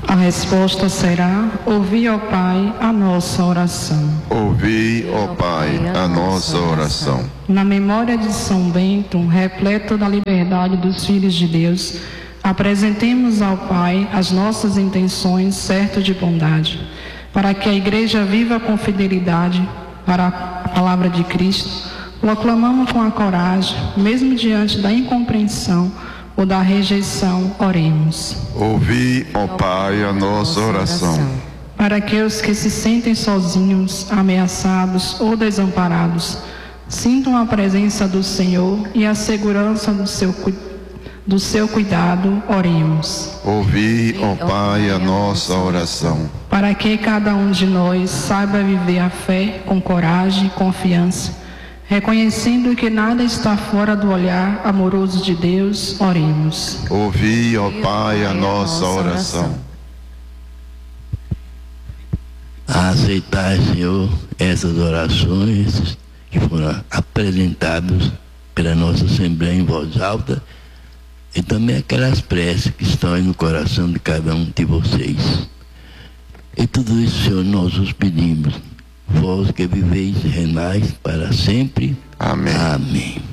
A resposta será: ouvi, ó Pai, a nossa oração. Ouvi, ó Pai, a nossa oração. Na memória de São Bento, repleto da liberdade dos filhos de Deus, apresentemos ao Pai as nossas intenções, certo de bondade, para que a Igreja viva com fidelidade para a palavra de Cristo. Proclamamos com a coragem, mesmo diante da incompreensão ou da rejeição, oremos. Ouvi, ó Pai, a nossa oração. Para que os que se sentem sozinhos, ameaçados ou desamparados sintam a presença do Senhor e a segurança do seu cuidado, oremos. Ouvi, ó Pai, a nossa oração. Para que cada um de nós saiba viver a fé com coragem e confiança, reconhecendo que nada está fora do olhar amoroso de Deus, oremos. Ouvi, ó Pai, a nossa oração. A aceitar, Senhor, essas orações que foram apresentadas pela nossa Assembleia em voz alta, e também aquelas preces que estão aí no coração de cada um de vocês. E tudo isso, Senhor, nós os pedimos. Vós que viveis e reinais para sempre. Amém. Amém.